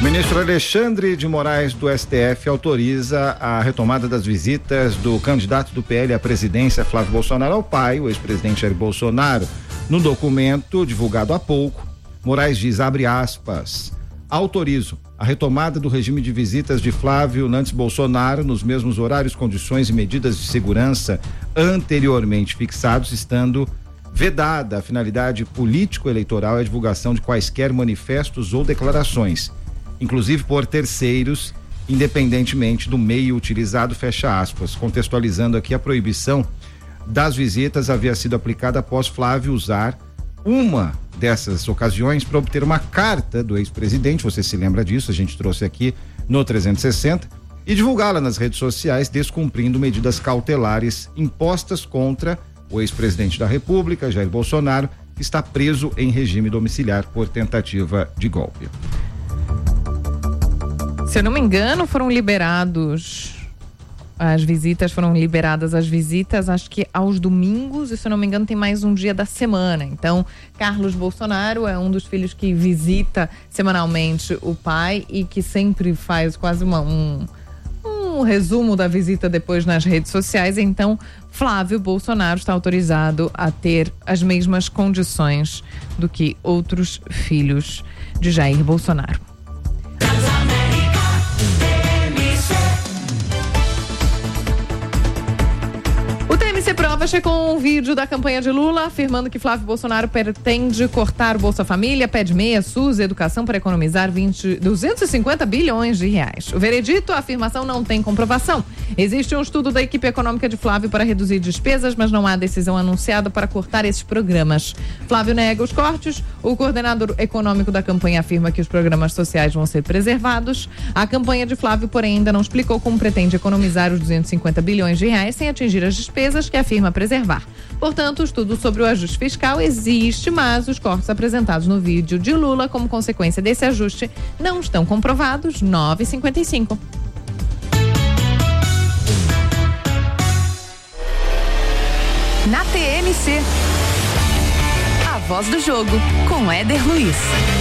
O ministro Alexandre de Moraes do STF autoriza a retomada das visitas do candidato do PL à presidência, Flávio Bolsonaro, ao pai, o ex-presidente Jair Bolsonaro. No documento divulgado há pouco, Moraes diz, abre aspas, autorizo a retomada do regime de visitas de Flávio Nantes Bolsonaro nos mesmos horários, condições e medidas de segurança anteriormente fixados, estando vedada a finalidade político-eleitoral e a divulgação de quaisquer manifestos ou declarações, inclusive por terceiros, independentemente do meio utilizado, fecha aspas. Contextualizando aqui, a proibição das visitas havia sido aplicada após Flávio usar uma dessas ocasiões para obter uma carta do ex-presidente, você se lembra disso, a gente trouxe aqui no 360, e divulgá-la nas redes sociais, descumprindo medidas cautelares impostas contra o ex-presidente da República, Jair Bolsonaro, que está preso em regime domiciliar por tentativa de golpe. Se eu não me engano, foram liberadas as visitas, acho que aos domingos, e se eu não me engano tem mais um dia da semana. Então, Carlos Bolsonaro é um dos filhos que visita semanalmente o pai e que sempre faz quase um resumo da visita depois nas redes sociais. Então, Flávio Bolsonaro está autorizado a ter as mesmas condições do que outros filhos de Jair Bolsonaro. Prova checou um vídeo da campanha de Lula afirmando que Flávio Bolsonaro pretende cortar o Bolsa Família, pede meia, SUS e educação para economizar 250 bilhões de reais. O veredito, a afirmação não tem comprovação. Existe um estudo da equipe econômica de Flávio para reduzir despesas, mas não há decisão anunciada para cortar esses programas. Flávio nega os cortes. O coordenador econômico da campanha afirma que os programas sociais vão ser preservados. A campanha de Flávio, porém, ainda não explicou como pretende economizar os 250 bilhões de reais sem atingir as despesas que afirma preservar. Portanto, o estudo sobre o ajuste fiscal existe, mas os cortes apresentados no vídeo de Lula como consequência desse ajuste não estão comprovados. 9h55. Na TMC, a voz do jogo com Éder Luiz.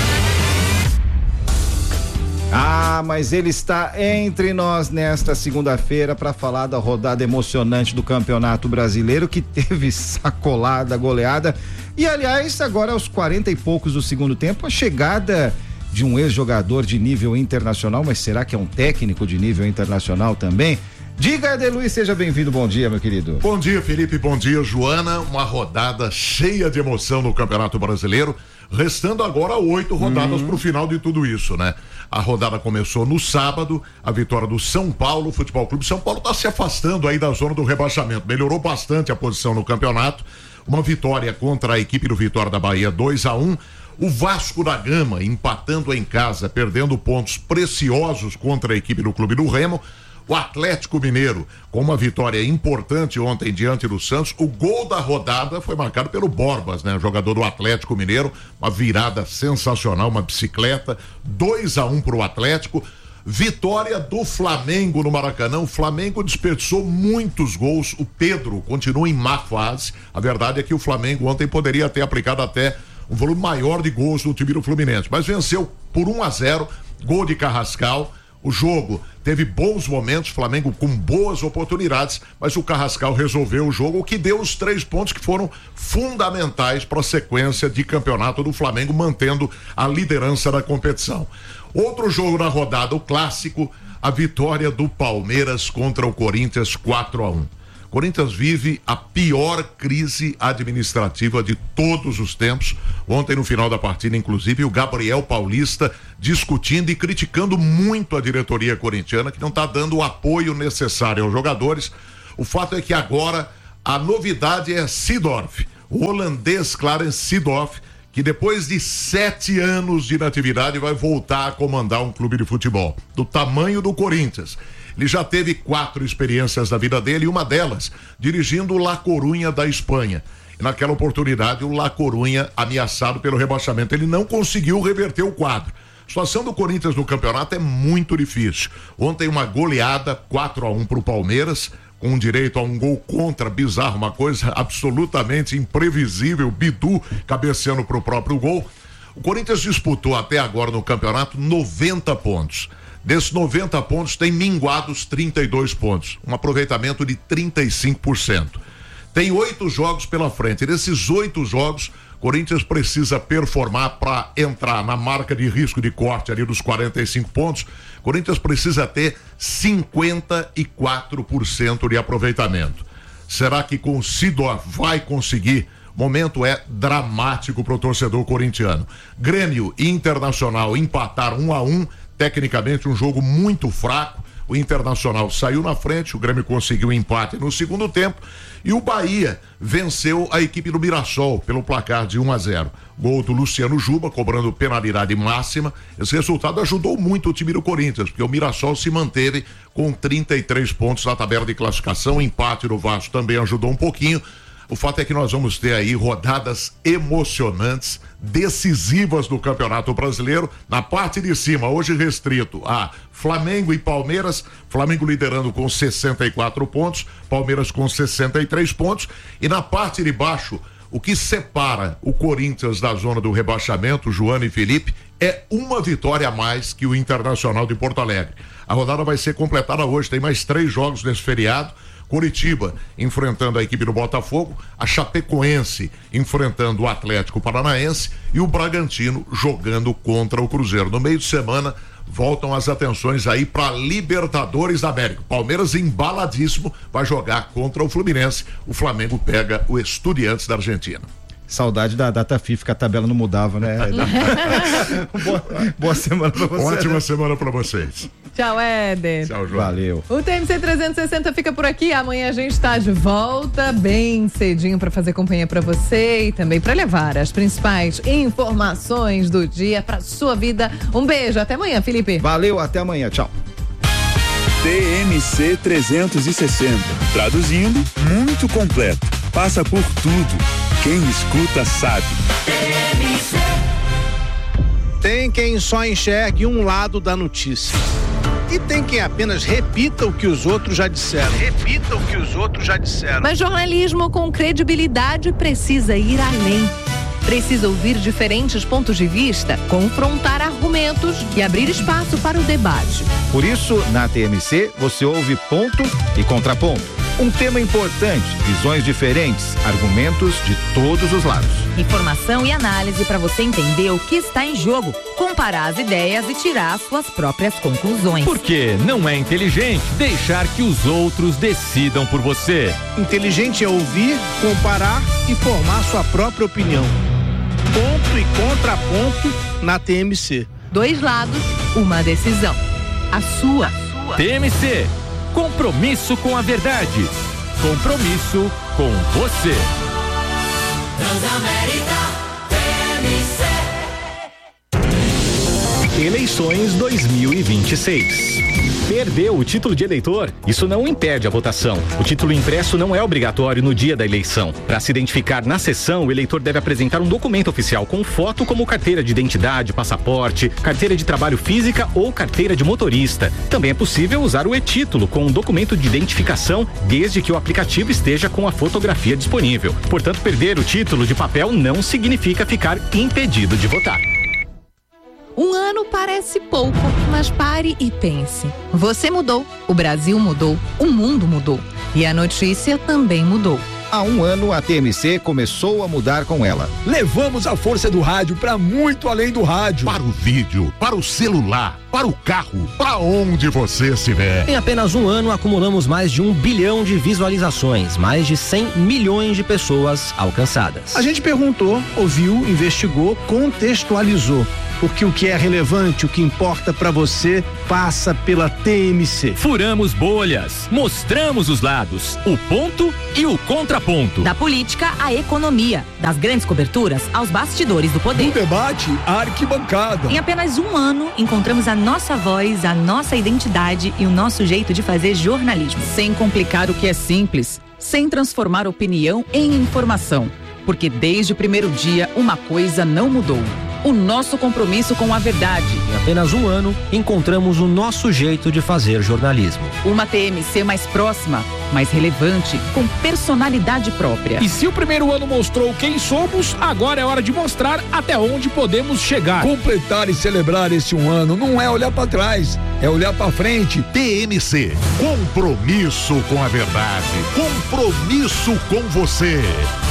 Ah, mas ele está entre nós nesta segunda-feira para falar da rodada emocionante do Campeonato Brasileiro, que teve sacolada, goleada. E, aliás, agora aos 40 e poucos do segundo tempo, a chegada de um ex-jogador de nível internacional, mas será que é um técnico de nível internacional também? Diga, Éder Luiz, seja bem-vindo, bom dia, meu querido. Bom dia, Felipe, bom dia, Joana. Uma rodada cheia de emoção no Campeonato Brasileiro, restando agora 8 rodadas para o final de tudo isso, né? A rodada começou no sábado, a vitória do São Paulo Futebol Clube. São Paulo está se afastando aí da zona do rebaixamento, melhorou bastante a posição no campeonato. Uma vitória contra a equipe do Vitória da Bahia, 2-1. O Vasco da Gama empatando em casa, perdendo pontos preciosos contra a equipe do Clube do Remo. O Atlético Mineiro, com uma vitória importante ontem diante do Santos. O gol da rodada foi marcado pelo Borbas, né? Jogador do Atlético Mineiro, uma virada sensacional, uma bicicleta, 2-1 pro Atlético. Vitória do Flamengo no Maracanã. O Flamengo desperdiçou muitos gols. O Pedro continua em má fase. A verdade é que o Flamengo ontem poderia ter aplicado até um volume maior de gols no time do Fluminense, mas venceu por 1-0, gol de Carrascal. O jogo teve bons momentos, Flamengo com boas oportunidades, mas o Carrascal resolveu o jogo, o que deu os 3 pontos que foram fundamentais para a sequência de campeonato do Flamengo, mantendo a liderança da competição. Outro jogo na rodada, o clássico, a vitória do Palmeiras contra o Corinthians, 4-1. Corinthians vive a pior crise administrativa de todos os tempos. Ontem, no final da partida, inclusive, o Gabriel Paulista discutindo e criticando muito a diretoria corintiana, que não está dando o apoio necessário aos jogadores. O fato é que agora a novidade é Seedorf, o holandês Clarence Seedorf, que depois de 7 anos de inatividade vai voltar a comandar um clube de futebol do tamanho do Corinthians. Ele já teve 4 experiências da vida dele, e uma delas dirigindo o La Coruña da Espanha. E naquela oportunidade, o La Coruña ameaçado pelo rebaixamento. Ele não conseguiu reverter o quadro. A situação do Corinthians no campeonato é muito difícil. Ontem uma goleada, 4-1 para o Palmeiras, com direito a um gol contra, bizarro, uma coisa absolutamente imprevisível. Bidu cabeceando para o próprio gol. O Corinthians disputou até agora no campeonato 90 pontos. Desses 90 pontos, tem minguados 32 pontos. Um aproveitamento de 35%. Tem 8 jogos pela frente. E nesses 8 jogos, Corinthians precisa performar para entrar na marca de risco de corte ali dos 45 pontos. Corinthians precisa ter 54% de aproveitamento. Será que com o Sidor vai conseguir? O momento é dramático para o torcedor corintiano. Grêmio e Internacional empataram 1-1, tecnicamente um jogo muito fraco. O Internacional saiu na frente, o Grêmio conseguiu um empate no segundo tempo e o Bahia venceu a equipe do Mirassol pelo placar de 1-0. Gol do Luciano Juba, cobrando penalidade máxima. Esse resultado ajudou muito o time do Corinthians, porque o Mirassol se manteve com 33 pontos na tabela de classificação. O empate do Vasco também ajudou um pouquinho. O fato é que nós vamos ter aí rodadas emocionantes, decisivas do Campeonato Brasileiro. Na parte de cima, hoje restrito a Flamengo e Palmeiras. Flamengo liderando com 64 pontos, Palmeiras com 63 pontos. E na parte de baixo, o que separa o Corinthians da zona do rebaixamento, Joana e Felipe, é uma vitória a mais que o Internacional de Porto Alegre. A rodada vai ser completada hoje, tem mais 3 jogos nesse feriado. Curitiba enfrentando a equipe do Botafogo, a Chapecoense enfrentando o Atlético Paranaense e o Bragantino jogando contra o Cruzeiro. No meio de semana voltam as atenções aí para Libertadores da América. Palmeiras embaladíssimo vai jogar contra o Fluminense. O Flamengo pega o Estudiantes da Argentina. Saudade da data FIFA, que a tabela não mudava, né? Boa semana pra vocês. Ótima semana pra vocês. Tchau, Éder. Tchau, João. Valeu. O TMC 360 fica por aqui. Amanhã a gente tá de volta bem cedinho pra fazer companhia pra você e também pra levar as principais informações do dia pra sua vida. Um beijo, até amanhã, Felipe. Valeu, até amanhã, tchau. TMC 360. Traduzindo, muito completo. Passa por tudo. Quem escuta sabe. Tem quem só enxergue um lado da notícia. E tem quem apenas repita o que os outros já disseram. Mas jornalismo com credibilidade precisa ir além. Precisa ouvir diferentes pontos de vista, confrontar argumentos e abrir espaço para o debate. Por isso, na TMC, você ouve ponto e contraponto. Um tema importante, visões diferentes, argumentos de todos os lados. Informação e análise para você entender o que está em jogo, comparar as ideias e tirar as suas próprias conclusões. Porque não é inteligente deixar que os outros decidam por você. Inteligente é ouvir, comparar e formar sua própria opinião. Ponto e contraponto na TMC. 2 lados, uma decisão. A sua. TMC. Compromisso com a verdade. Compromisso com você. Transamérica TMC. Eleições 2026. Perdeu o título de eleitor? Isso não impede a votação. O título impresso não é obrigatório no dia da eleição. Para se identificar na sessão, o eleitor deve apresentar um documento oficial com foto, como carteira de identidade, passaporte, carteira de trabalho física ou carteira de motorista. Também é possível usar o e-título com um documento de identificação, desde que o aplicativo esteja com a fotografia disponível. Portanto, perder o título de papel não significa ficar impedido de votar. Um ano parece pouco, mas pare e pense. Você mudou, o Brasil mudou, o mundo mudou. E a notícia também mudou. Há um ano, a TMC começou a mudar com ela. Levamos a força do rádio para muito além do rádio. Para o vídeo, para o celular, para o carro, para onde você estiver. Em apenas um ano, acumulamos mais de 1 bilhão de visualizações, mais de 100 milhões de pessoas alcançadas. A gente perguntou, ouviu, investigou, contextualizou. Porque o que é relevante, o que importa para você, passa pela TMC. Furamos bolhas, mostramos os lados, o ponto e o contraponto. Da política à economia, das grandes coberturas aos bastidores do poder. Do debate à arquibancada. Em apenas um ano, encontramos a nossa voz, a nossa identidade e o nosso jeito de fazer jornalismo. Sem complicar o que é simples, sem transformar opinião em informação. Porque desde o primeiro dia, uma coisa não mudou. o nosso compromisso com a verdade. Em apenas um ano, encontramos o nosso jeito de fazer jornalismo. Uma TMC mais próxima, mais relevante, com personalidade própria. E se o primeiro ano mostrou quem somos, agora é hora de mostrar até onde podemos chegar. Completar e celebrar esse um ano não é olhar para trás, é olhar para frente. TMC, compromisso com a verdade, compromisso com você.